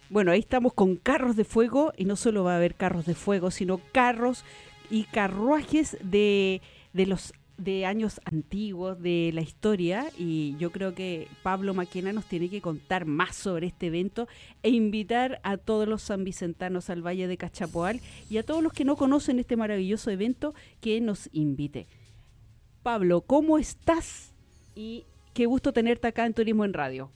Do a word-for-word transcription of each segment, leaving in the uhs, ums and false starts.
Bueno, ahí estamos con carros de fuego y no solo va a haber carros de fuego, sino carros y carruajes de, de los de años antiguos, de la historia, y yo creo que Pablo Maquena nos tiene que contar más sobre este evento e invitar a todos los sanvicentanos al Valle de Cachapoal y a todos los que no conocen este maravilloso evento que nos invite. Pablo, ¿cómo estás? Y qué gusto tenerte acá en Turismo en Radio.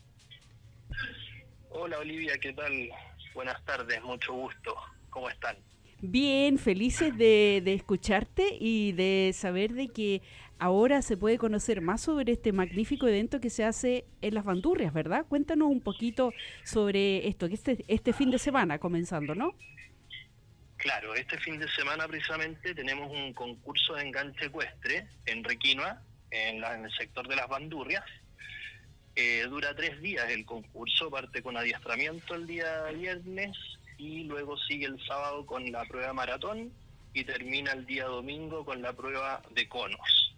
Hola Olivia, ¿qué tal? Buenas tardes, mucho gusto. ¿Cómo están? Bien, felices de, de escucharte y de saber de que ahora se puede conocer más sobre este magnífico evento que se hace en Las Bandurrias, ¿verdad? Cuéntanos un poquito sobre esto, que este, este fin de semana comenzando, ¿no? Claro, este fin de semana precisamente tenemos un concurso de enganche ecuestre en Requinoa, en, la, en el sector de Las Bandurrias. Eh, dura tres días el concurso, parte con adiestramiento el día viernes y luego sigue el sábado con la prueba maratón y termina el día domingo con la prueba de conos.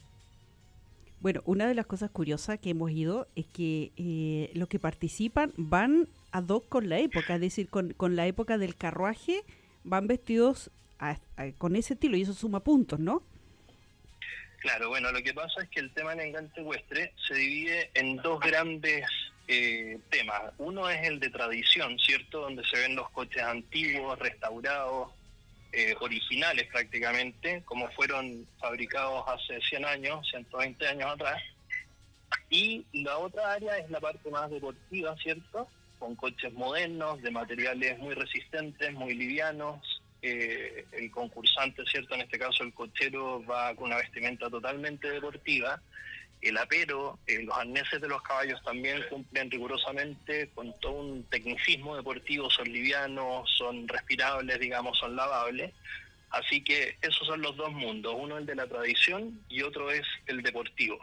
Bueno, una de las cosas curiosas que hemos ido es que eh, los que participan van ad hoc con la época, es decir, con, con la época del carruaje, van vestidos a, a, con ese estilo y eso suma puntos, ¿no? Claro, bueno, lo que pasa es que el tema del enganche ecuestre se divide en dos grandes eh, temas. Uno es el de tradición, ¿cierto? Donde se ven los coches antiguos, restaurados, eh, originales prácticamente, como fueron fabricados hace cien años, ciento veinte años atrás. Y la otra área es la parte más deportiva, ¿cierto? Con coches modernos, de materiales muy resistentes, muy livianos. Eh, el concursante, ¿cierto? En este caso el cochero va con una vestimenta totalmente deportiva. El apero, eh, los arneses de los caballos también cumplen rigurosamente con todo un tecnicismo deportivo, son livianos, son respirables, digamos, son lavables. Así que esos son los dos mundos, uno el de la tradición y otro es el deportivo.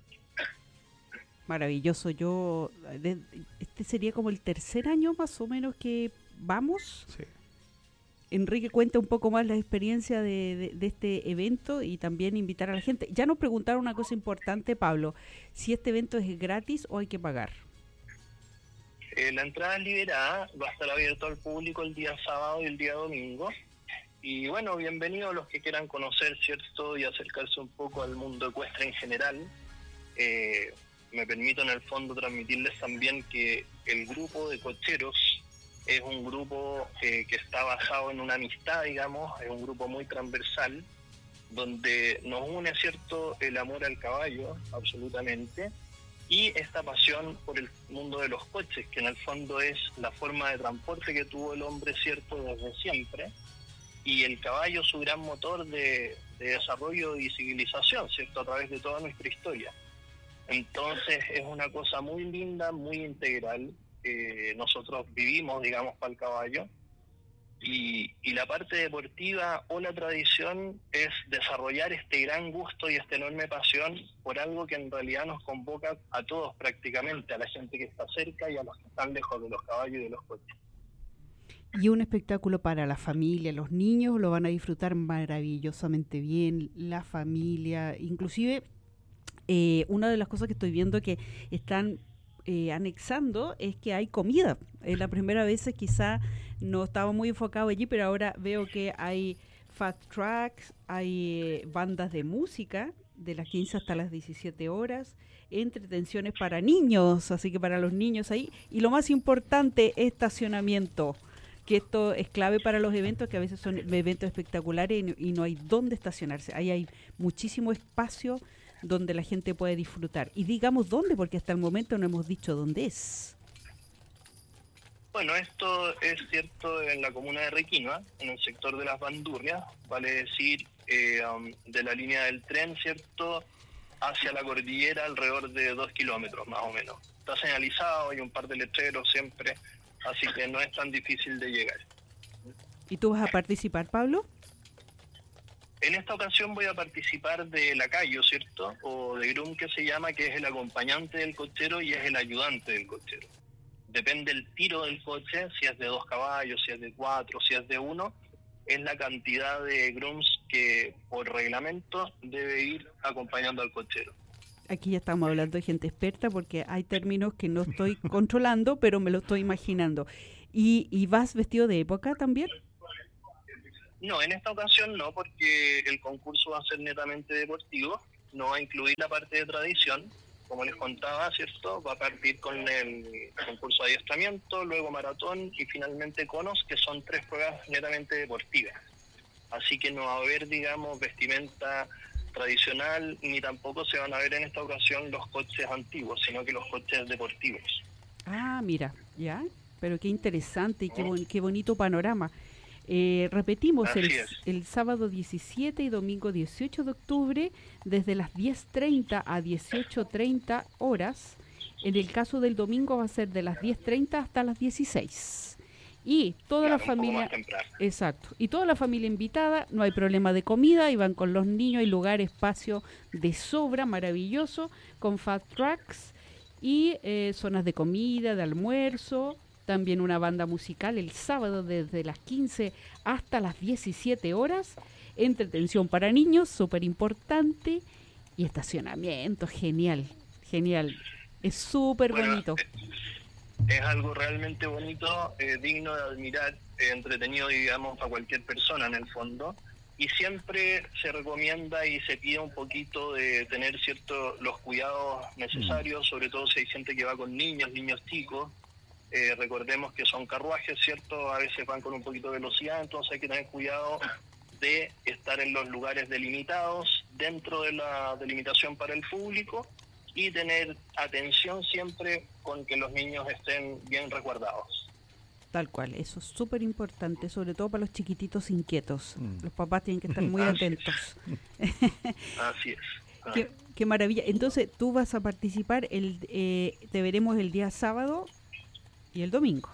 Maravilloso, yo, este sería como el tercer año más o menos que vamos. Sí. Enrique, cuenta un poco más la experiencia de, de, de este evento y también invitar a la gente. Ya nos preguntaron una cosa importante, Pablo, si este evento es gratis o hay que pagar. Eh, la entrada es liberada, va a estar abierto al público el día sábado y el día domingo. Y bueno, bienvenidos los que quieran conocer, ¿cierto? Y acercarse un poco al mundo ecuestre en general. Eh, me permito en el fondo transmitirles también que el grupo de cocheros es un grupo eh, que está basado en una amistad, digamos, es un grupo muy transversal, donde nos une, ¿cierto?, el amor al caballo, absolutamente, y esta pasión por el mundo de los coches, que en el fondo es la forma de transporte que tuvo el hombre, ¿cierto?, desde siempre, y el caballo su gran motor de, de desarrollo y civilización, ¿cierto?, a través de toda nuestra historia. Entonces es una cosa muy linda, muy integral. Eh, nosotros vivimos, digamos, para el caballo y, y la parte deportiva o la tradición es desarrollar este gran gusto y esta enorme pasión por algo que en realidad nos convoca a todos prácticamente, a la gente que está cerca y a los que están lejos de los caballos y de los coches. Y un espectáculo para la familia, los niños lo van a disfrutar maravillosamente bien, la familia, inclusive eh, una de las cosas que estoy viendo que están Eh, anexando es que hay comida. Es la primera vez quizá no estaba muy enfocado allí, pero ahora veo que hay fast tracks, hay eh, bandas de música de las quince hasta las diecisiete horas, entretenciones para niños, así que para los niños ahí. Y lo más importante, estacionamiento, que esto es clave para los eventos, que a veces son eventos espectaculares y no, y no hay dónde estacionarse. Ahí hay muchísimo espacio donde la gente puede disfrutar. Y digamos dónde, porque hasta el momento no hemos dicho dónde es. Bueno, esto es cierto en la comuna de Requinoa, en el sector de Las Bandurrias, vale decir, eh, um, de la línea del tren, ¿cierto?, hacia la cordillera alrededor de dos kilómetros más o menos. Está señalizado, hay un par de letreros siempre, así que no es tan difícil de llegar. ¿Y tú vas a participar, Pablo? En esta ocasión voy a participar de lacayo, ¿cierto?, o de groom, que se llama, que es el acompañante del cochero y es el ayudante del cochero. Depende el tiro del coche, si es de dos caballos, si es de cuatro, si es de uno, es la cantidad de grooms que por reglamento debe ir acompañando al cochero. Aquí ya estamos hablando de gente experta porque hay términos que no estoy controlando, pero me lo estoy imaginando. ¿Y, ¿Y vas vestido de época también? No, en esta ocasión no, porque el concurso va a ser netamente deportivo, no va a incluir la parte de tradición, como les contaba, ¿cierto? Va a partir con el concurso de adiestramiento, luego maratón y finalmente conos, que son tres pruebas netamente deportivas. Así que no va a haber, digamos, vestimenta tradicional, ni tampoco se van a ver en esta ocasión los coches antiguos, sino que los coches deportivos. Ah, mira, ya, pero qué interesante y qué, bon- qué bonito panorama. Eh, repetimos, el, Así es. el sábado diecisiete y domingo dieciocho de octubre, desde las diez treinta a dieciocho treinta horas. En el caso del domingo va a ser de las diez treinta hasta las dieciséis. Y toda Claro, la un poco familia, más temprano. exacto, y toda la familia invitada, no hay problema de comida, y van con los niños, hay lugar, espacio de sobra, maravilloso, con fast tracks y eh, zonas de comida, de almuerzo, también una banda musical el sábado desde las quince hasta las diecisiete horas, entretención para niños, súper importante, y estacionamiento, genial, genial, es súper Bueno, bonito. es algo realmente bonito, eh, digno de admirar, eh, entretenido, digamos, a cualquier persona en el fondo. Y siempre se recomienda y se pide un poquito de tener cierto los cuidados necesarios, sobre todo si hay gente que va con niños, niños chicos. Eh, recordemos que son carruajes, ¿cierto? A veces van con un poquito de velocidad, entonces hay que tener cuidado de estar en los lugares delimitados, dentro de la delimitación para el público, y tener atención siempre con que los niños estén bien resguardados. Tal cual, eso es súper importante, sobre todo para los chiquititos inquietos. Mm. Los papás tienen que estar muy Así atentos. Así es. Ah. Qué, qué maravilla. Entonces, tú vas a participar, el, eh, te veremos el día sábado y el domingo.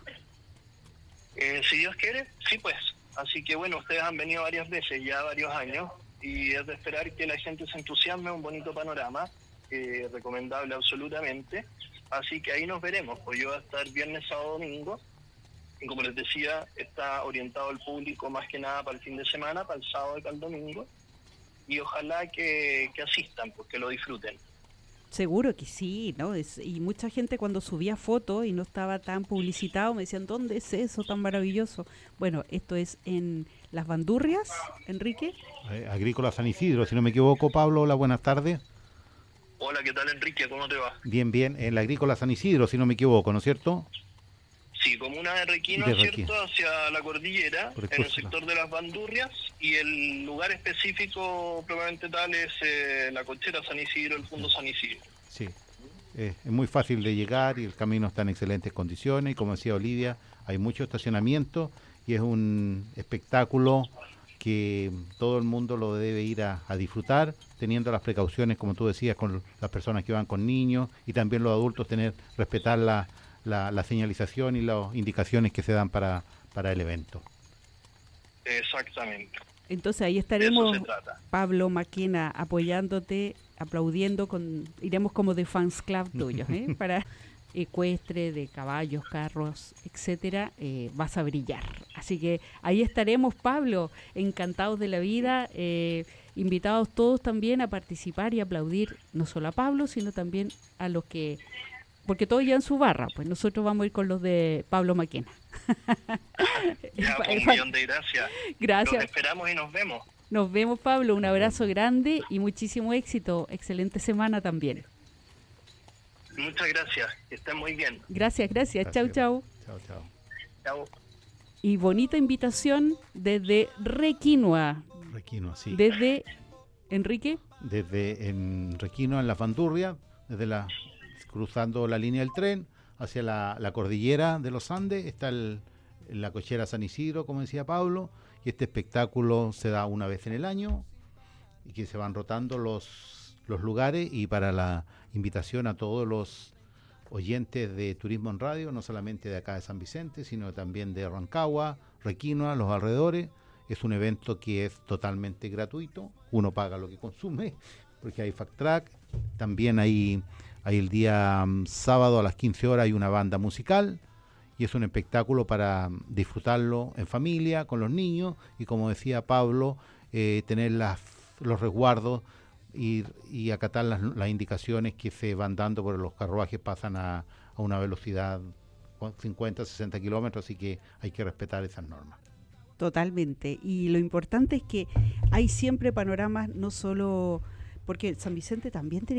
Eh, si Dios quiere, sí pues. Así que bueno, ustedes han venido varias veces, ya varios años, y es de esperar que la gente se entusiasme, un bonito panorama, eh, recomendable absolutamente. Así que ahí nos veremos, pues yo voy a estar viernes, sábado, domingo, y como les decía, está orientado al público más que nada para el fin de semana, para el sábado y para el domingo, y ojalá que, que asistan, pues que lo disfruten. Seguro que sí, ¿no? Es, y mucha gente cuando subía fotos y no estaba tan publicitado me decían, ¿dónde es eso tan maravilloso? Bueno, esto es en Las Bandurrias, Enrique. Eh, Agrícola San Isidro, si no me equivoco. Pablo, hola, buenas tardes. Hola, ¿qué tal, Enrique? ¿Cómo te va? Bien, bien, en la Agrícola San Isidro, si no me equivoco, ¿no es cierto? Sí, comuna de Requino, De ¿cierto? Requino. Hacia la cordillera, Por el en el costo, sector de las Bandurrias, y el lugar específico probablemente tal es eh, la cochera San Isidro, el Fondo San Isidro. Sí, eh, es muy fácil de llegar y el camino está en excelentes condiciones y como decía Olivia, hay mucho estacionamiento y es un espectáculo que todo el mundo lo debe ir a, a disfrutar, teniendo las precauciones, como tú decías, con las personas que van con niños y también los adultos, tener respetar la, la, la señalización y las indicaciones que se dan para, para el evento. Exactamente. Entonces ahí De estaremos, eso se trata. Pablo Maquena, apoyándote, aplaudiendo, con iremos como de fans club tuyos, ¿eh? Para ecuestre, de caballos, carros, etcétera, eh, vas a brillar. Así que ahí estaremos, Pablo, encantados de la vida, eh, invitados todos también a participar y aplaudir no solo a Pablo, sino también a los que, porque todos llevan su barra, pues nosotros vamos a ir con los de Pablo Maquena. Ya, pues, un millón de gracias. Gracias. Los esperamos y nos vemos. Nos vemos, Pablo. Un abrazo grande y muchísimo éxito. Excelente semana también. Muchas gracias. Que estén muy bien. Gracias, gracias. Chau, chau. Chao, chao. Chao. Y bonita invitación desde Requinoa. Requino, sí. Desde Enrique. Desde en Requino, en la Bandurria, desde la cruzando la línea del tren hacia la, la cordillera de los Andes, está el, la cochera San Isidro, como decía Pablo, y este espectáculo se da una vez en el año y que se van rotando los, los lugares, y para la invitación a todos los oyentes de Turismo en Radio, no solamente de acá de San Vicente, sino también de Rancagua, Requinoa, los alrededores. Es un evento que es totalmente gratuito, uno paga lo que consume, porque hay Fact Track, también hay, hay el día um, sábado a las quince horas hay una banda musical, y es un espectáculo para um, disfrutarlo en familia, con los niños, y como decía Pablo, eh, tener las, los resguardos y, y acatar las, las indicaciones que se van dando, porque los carruajes pasan a, a una velocidad cincuenta, sesenta kilómetros, así que hay que respetar esas normas. Totalmente. Y lo importante es que hay siempre panoramas, no solo, porque San Vicente también tiene